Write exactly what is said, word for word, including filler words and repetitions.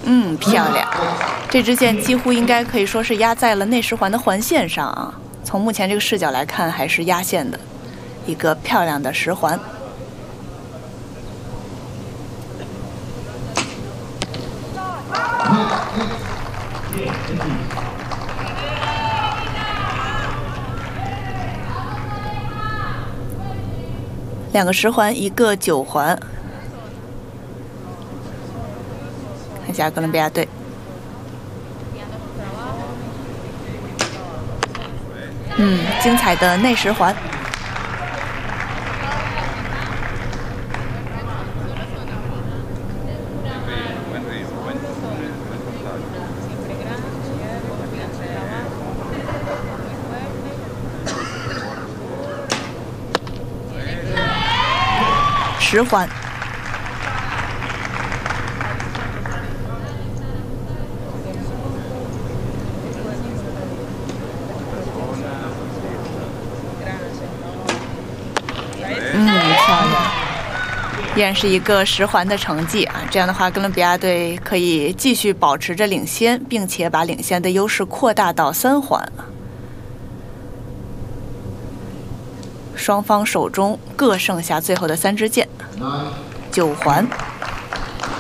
嗯，漂亮！这支箭几乎应该可以说是压在了内十环的环线上啊。从目前这个视角来看，还是压线的，一个漂亮的十环。两个十环，一个九环。看一下哥伦比亚队。嗯，精彩的内十环。十环。嗯，漂亮，依然是一个十环的成绩啊！这样的话，哥伦比亚队可以继续保持着领先，并且把领先的优势扩大到三环。双方手中各剩下最后的三支箭，九环。